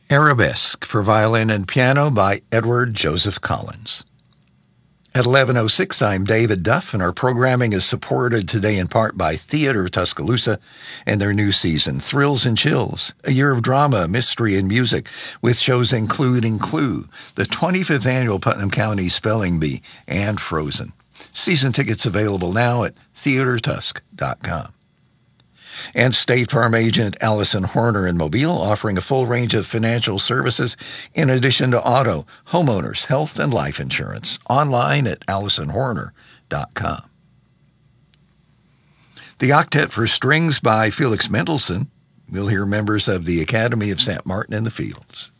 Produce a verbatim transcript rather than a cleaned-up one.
Arabesque for violin and piano by Edward Joseph Collins. At eleven oh six, I'm David Duff, and our programming is supported today in part by Theater Tuscaloosa and their new season, Thrills and Chills, a year of drama, mystery, and music, with shows including Clue, the twenty-fifth annual Putnam County Spelling Bee, and Frozen. Season tickets available now at theater tusk dot com. And State Farm agent Allison Horner in Mobile, offering a full range of financial services in addition to auto, homeowners, health, and life insurance. Online at allison horner dot com. The Octet for Strings by Felix Mendelssohn. We'll hear members of the Academy of Saint Martin in the Fields.